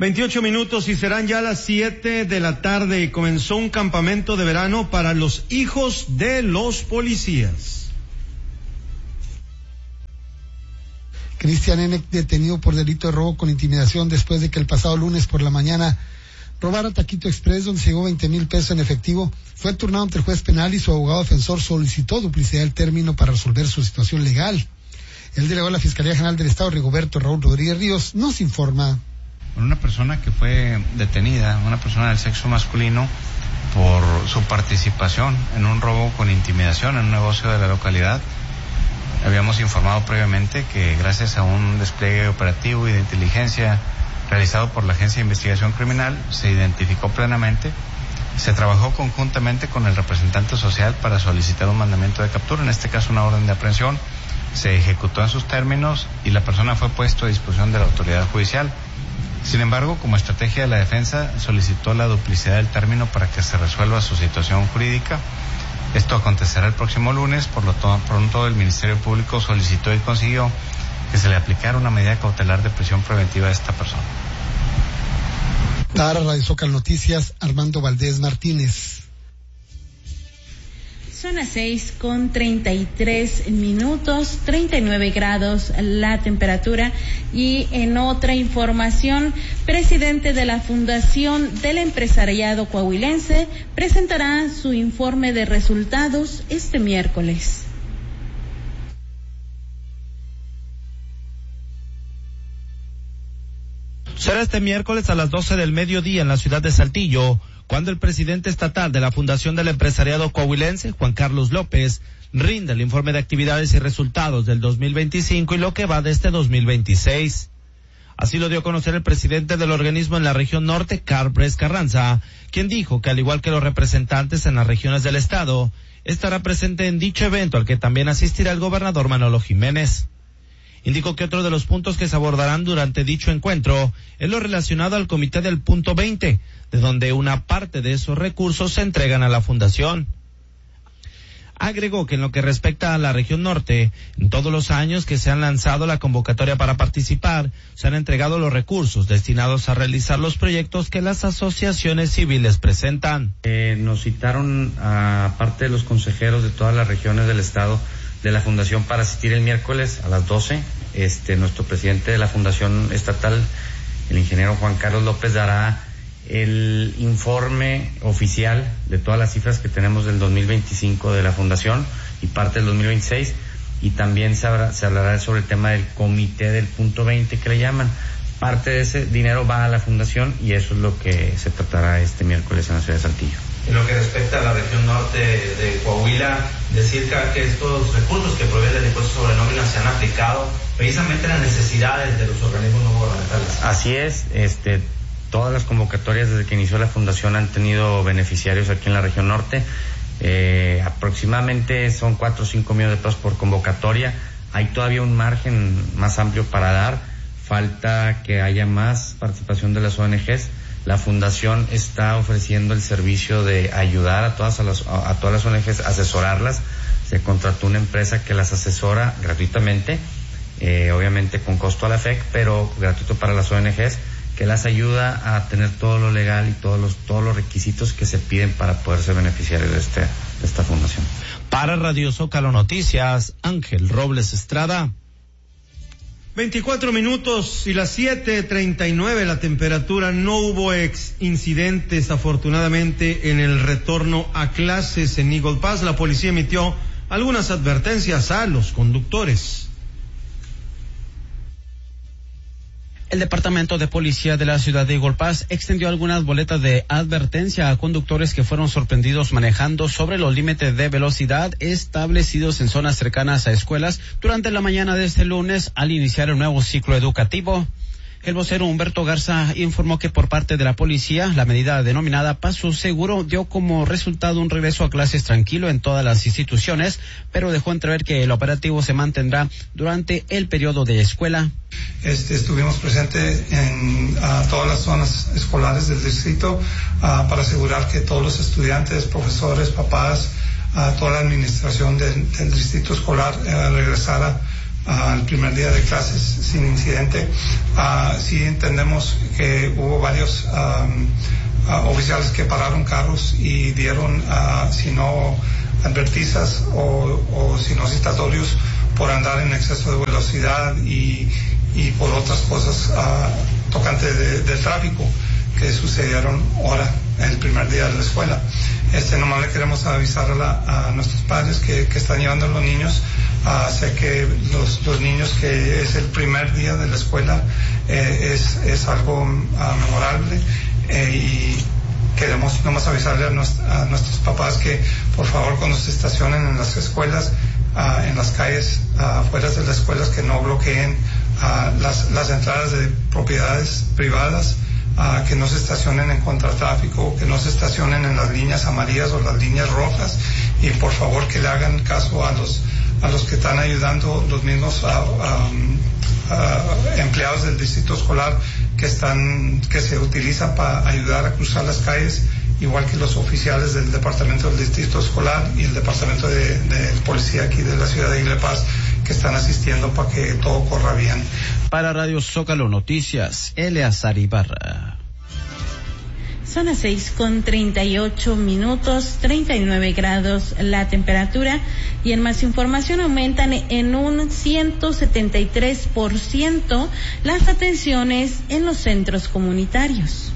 28 minutos y serán ya las 7 de la tarde y comenzó un campamento de verano para los hijos de los policías. Cristian N., detenido por delito de robo con intimidación después de que el pasado lunes por la mañana robara Taquito Express, donde se llevó 20,000 pesos en efectivo. Fue turnado ante el juez penal y su abogado defensor solicitó duplicidad del término para resolver su situación legal. El delegado de la Fiscalía General del Estado, Rigoberto Raúl Rodríguez Ríos, nos informa. Una persona que fue detenida, una persona del sexo masculino, por su participación en un robo con intimidación en un negocio de la localidad. Habíamos informado previamente que gracias a un despliegue operativo y de inteligencia realizado por la Agencia de Investigación Criminal se identificó plenamente, se trabajó conjuntamente con el representante social para solicitar un mandamiento de captura, en este caso una orden de aprehensión, se ejecutó en sus términos y la persona fue puesto a disposición de la autoridad judicial. Sin embargo, como estrategia de la defensa, solicitó la duplicidad del término para que se resuelva su situación jurídica. Esto acontecerá el próximo lunes, por lo pronto el Ministerio Público solicitó y consiguió que se le aplicara una medida cautelar de prisión preventiva a esta persona. Para Radio Zócalo Noticias, Armando Valdés Martínez. Son las 6:33, 39 grados la temperatura. Y en otra información, presidente de la Fundación del Empresariado Coahuilense presentará su informe de resultados este miércoles. Será este miércoles a las 12 del mediodía en la ciudad de Saltillo, cuando el presidente estatal de la Fundación del Empresariado Coahuilense, Juan Carlos López, rinda el informe de actividades y resultados del 2025 y lo que va de este 2026. Así lo dio a conocer el presidente del organismo en la región norte, Carl Bres Carranza, quien dijo que al igual que los representantes en las regiones del estado, estará presente en dicho evento al que también asistirá el gobernador Manolo Jiménez. Indicó que otro de los puntos que se abordarán durante dicho encuentro es lo relacionado al comité del punto 20, de donde una parte de esos recursos se entregan a la fundación. Agregó que en lo que respecta a la región norte, en todos los años que se han lanzado la convocatoria para participar, se han entregado los recursos destinados a realizar los proyectos que las asociaciones civiles presentan. Nos citaron a parte de los consejeros de todas las regiones del estado de la fundación para asistir el miércoles a las 12. Nuestro presidente de la fundación estatal, el ingeniero Juan Carlos López, dará el informe oficial de todas las cifras que tenemos del 2025 de la fundación y parte del 2026, y también se hablará sobre el tema del comité del punto 20 que le llaman. Parte de ese dinero va a la fundación y eso es lo que se tratará este miércoles en la ciudad de Saltillo. En lo que respecta a la región norte de Coahuila, decir que estos recursos que provienen del impuesto sobre nómina se han aplicado precisamente a las necesidades de los organismos no gubernamentales. Así es, todas las convocatorias desde que inició la fundación han tenido beneficiarios aquí en la región norte. Aproximadamente son 4 o 5 millones de pesos por convocatoria. Hay todavía un margen más amplio para dar. Falta que haya más participación de las ONGs. La fundación está ofreciendo el servicio de ayudar a todas las ONGs, asesorarlas. Se contrató una empresa que las asesora gratuitamente, obviamente con costo a la FEC, pero gratuito para las ONGs, que las ayuda a tener todo lo legal y todos los requisitos que se piden para poder ser beneficiarios de esta fundación. Para Radio Zócalo Noticias, Ángel Robles Estrada. 24 minutos y las 7:39 la temperatura. No hubo incidentes afortunadamente en el retorno a clases en Eagle Pass. La policía emitió algunas advertencias a los conductores. El Departamento de Policía de la ciudad de Eagle Pass extendió algunas boletas de advertencia a conductores que fueron sorprendidos manejando sobre los límites de velocidad establecidos en zonas cercanas a escuelas durante la mañana de este lunes al iniciar el nuevo ciclo educativo. El vocero Humberto Garza informó que por parte de la policía, la medida denominada Paso Seguro dio como resultado un regreso a clases tranquilo en todas las instituciones, pero dejó entrever que el operativo se mantendrá durante el periodo de escuela. Estuvimos presentes en todas las zonas escolares del distrito para asegurar que todos los estudiantes, profesores, papás, toda la administración del distrito escolar regresara el primer día de clases sin incidente. Sí entendemos que hubo varios oficiales que pararon carros y dieron, si no advertizas o si no citatorios por andar en exceso de velocidad y por otras cosas tocantes del tráfico que sucedieron ahora el primer día de la escuela. Nomás le queremos avisar a nuestros padres que están llevando a los niños. Sé que los niños, que es el primer día de la escuela, es algo memorable, y queremos nomás avisarle a nuestros papás que por favor cuando se estacionen en las escuelas, en las calles afuera de las escuelas, que no bloqueen las entradas de propiedades privadas, que no se estacionen en contratráfico, que no se estacionen en las líneas amarillas o las líneas rojas, y por favor que le hagan caso a los que están ayudando, los mismos empleados del distrito escolar que se utilizan para ayudar a cruzar las calles, igual que los oficiales del departamento del distrito escolar y el departamento de policía aquí de la ciudad de Ile Paz, que están asistiendo para que todo corra bien. Para Radio Zócalo Noticias, Eleazar Ibarra. Son las 6:38, 39 grados la temperatura, y en más información aumentan en un 173% las atenciones en los centros comunitarios.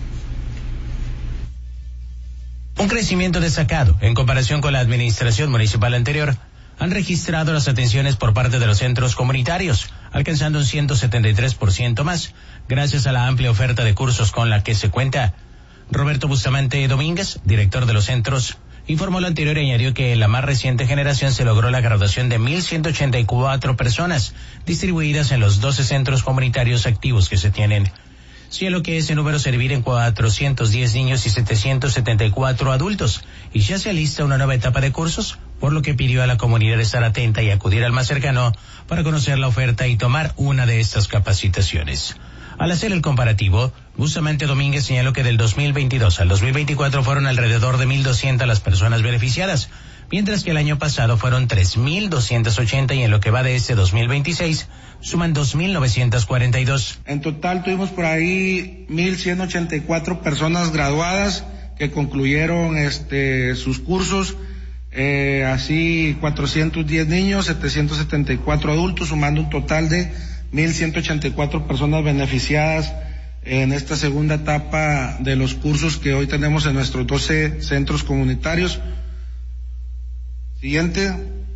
Un crecimiento destacado en comparación con la administración municipal anterior han registrado las atenciones por parte de los centros comunitarios, alcanzando un 173% más, gracias a la amplia oferta de cursos con la que se cuenta. Roberto Bustamante Domínguez, director de los centros, informó lo anterior y añadió que en la más reciente generación se logró la graduación de 1,184 personas, distribuidas en los 12 centros comunitarios activos que se tienen. Siendo que ese número se divide en 410 niños y 774 adultos, y ya se alista una nueva etapa de cursos, por lo que pidió a la comunidad estar atenta y acudir al más cercano para conocer la oferta y tomar una de estas capacitaciones. Al hacer el comparativo, Bustamante Domínguez señaló que del 2022 al 2024 fueron alrededor de 1,200 las personas beneficiadas, mientras que el año pasado fueron 3,280, y en lo que va de este 2026 suman 2,942. En total tuvimos por ahí 1,184 personas graduadas que concluyeron sus cursos, así 410 niños, 774 adultos, sumando un total de 1,184 personas beneficiadas en esta segunda etapa de los cursos que hoy tenemos en nuestros 12 centros comunitarios. Siguiente.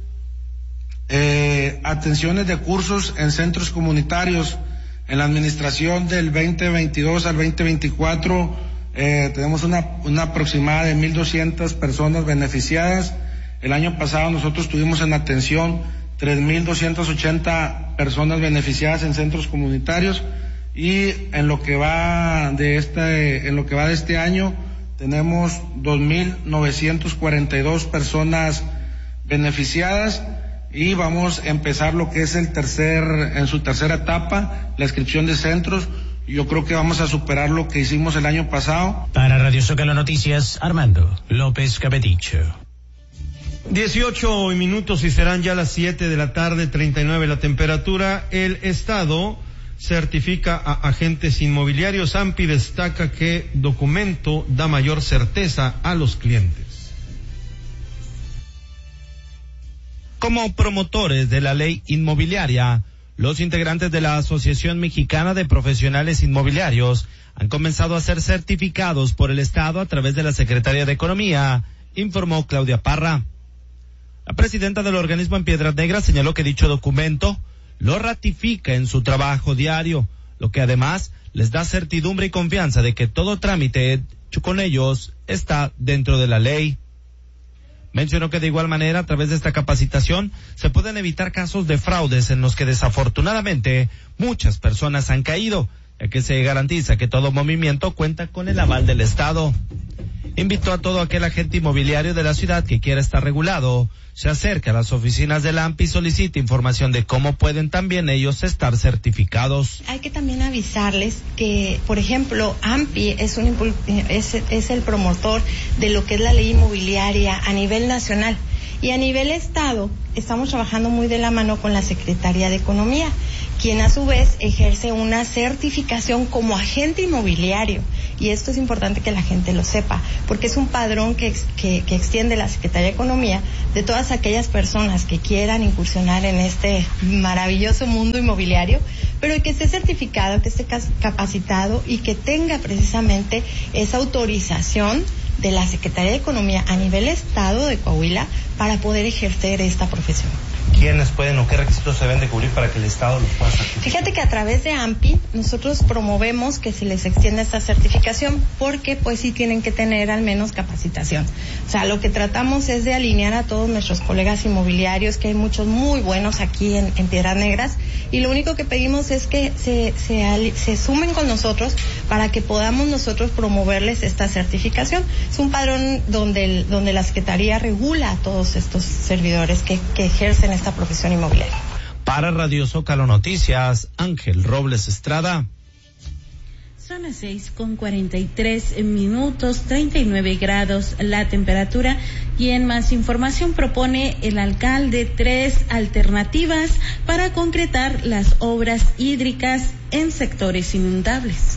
Atenciones de cursos en centros comunitarios. En la administración del 2022 al 2024 tenemos una aproximada de 1,200 personas beneficiadas. El año pasado nosotros tuvimos en atención 3,280 personas beneficiadas en centros comunitarios, y en lo que va de este año tenemos 2,942 personas beneficiadas, y vamos a empezar lo que es en su tercera etapa, la inscripción de centros. Yo creo que vamos a superar lo que hicimos el año pasado. Para Radio Zócalo Noticias, Armando López Capeticho. 18 minutos y serán ya las 7 de la tarde, 39 la temperatura. El Estado certifica a agentes inmobiliarios. AMPI destaca que documento da mayor certeza a los clientes. Como promotores de la ley inmobiliaria, los integrantes de la Asociación Mexicana de Profesionales Inmobiliarios han comenzado a ser certificados por el Estado a través de la Secretaría de Economía, informó Claudia Parra. La presidenta del organismo en Piedras Negras señaló que dicho documento lo ratifica en su trabajo diario, lo que además les da certidumbre y confianza de que todo trámite hecho con ellos está dentro de la ley. Mencionó que de igual manera, a través de esta capacitación, se pueden evitar casos de fraudes en los que desafortunadamente muchas personas han caído, ya que se garantiza que todo movimiento cuenta con el aval del Estado. Invitó a todo aquel agente inmobiliario de la ciudad que quiera estar regulado, se acerque a las oficinas del AMPI y solicite información de cómo pueden también ellos estar certificados. Hay que también avisarles que, por ejemplo, AMPI es el promotor de lo que es la ley inmobiliaria a nivel nacional. Y a nivel Estado, estamos trabajando muy de la mano con la Secretaría de Economía, quien a su vez ejerce una certificación como agente inmobiliario. Y esto es importante que la gente lo sepa, porque es un padrón que extiende la Secretaría de Economía de todas aquellas personas que quieran incursionar en este maravilloso mundo inmobiliario, pero que esté certificado, que esté capacitado y que tenga precisamente esa autorización de la Secretaría de Economía a nivel Estado de Coahuila para poder ejercer esta profesión. ¿Quiénes pueden o qué requisitos se deben de cubrir para que el Estado los pueda certificar? Fíjate que a través de AMPI nosotros promovemos que se les extienda esta certificación, porque pues sí tienen que tener al menos capacitación. O sea, lo que tratamos es de alinear a todos nuestros colegas inmobiliarios, que hay muchos muy buenos aquí en Piedras Negras, y lo único que pedimos es que se sumen con nosotros para que podamos nosotros promoverles esta certificación. Es un padrón donde la Secretaría regula a todos estos servidores que ejercen esta profesión inmobiliaria. Para Radio Zócalo Noticias, Ángel Robles Estrada. Son las 6:43, 39 grados la temperatura. Y en más información, propone el alcalde 3 alternativas para concretar las obras hídricas en sectores inundables.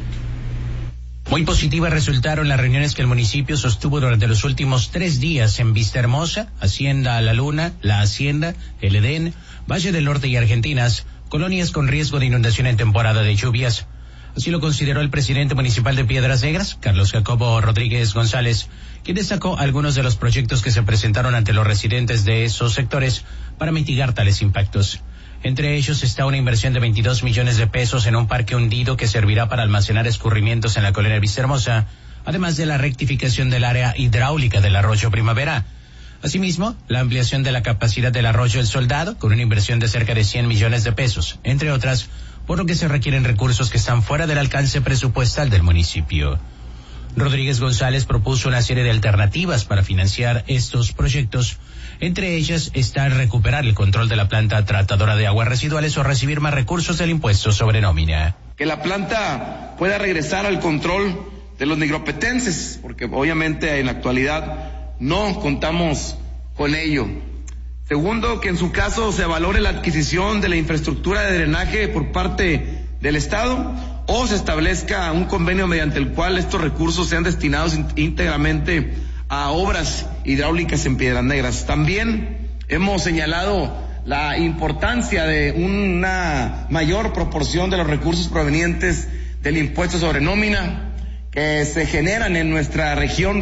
Muy positivas resultaron las reuniones que el municipio sostuvo durante los últimos 3 días en Vistahermosa, Hacienda La Luna, La Hacienda, El Edén, Valle del Norte y Argentinas, colonias con riesgo de inundación en temporada de lluvias. Así lo consideró el presidente municipal de Piedras Negras, Carlos Jacobo Rodríguez González, quien destacó algunos de los proyectos que se presentaron ante los residentes de esos sectores para mitigar tales impactos. Entre ellos está una inversión de 22 millones de pesos en un parque hundido que servirá para almacenar escurrimientos en la colonia Vistahermosa, además de la rectificación del área hidráulica del arroyo Primavera. Asimismo, la ampliación de la capacidad del arroyo El Soldado, con una inversión de cerca de 100 millones de pesos, entre otras, por lo que se requieren recursos que están fuera del alcance presupuestal del municipio. Rodríguez González propuso una serie de alternativas para financiar estos proyectos. Entre ellas está recuperar el control de la planta tratadora de aguas residuales o recibir más recursos del impuesto sobre nómina. Que la planta pueda regresar al control de los nigropetenses, porque obviamente en la actualidad no contamos con ello. Segundo, que en su caso se valore la adquisición de la infraestructura de drenaje por parte del Estado o se establezca un convenio mediante el cual estos recursos sean destinados íntegramente a obras hidráulicas en Piedras Negras. También hemos señalado la importancia de una mayor proporción de los recursos provenientes del impuesto sobre nómina que se generan en nuestra región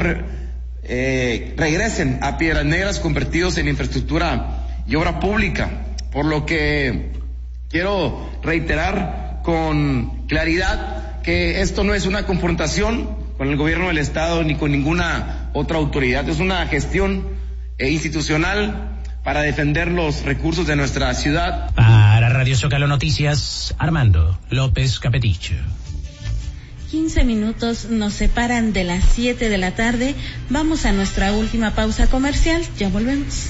regresen a Piedras Negras convertidos en infraestructura y obra pública, por lo que quiero reiterar con claridad que esto no es una confrontación con el gobierno del Estado ni con ninguna otra autoridad, es una gestión institucional para defender los recursos de nuestra ciudad. Para Radio Zócalo Noticias, Armando López Capeticho. 15 minutos nos separan de las 7 de la tarde. Vamos a nuestra última pausa comercial. Ya volvemos.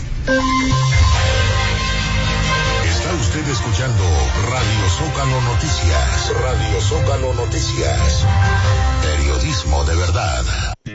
Está usted escuchando Radio Zócalo Noticias. Radio Zócalo Noticias. Periodismo de verdad.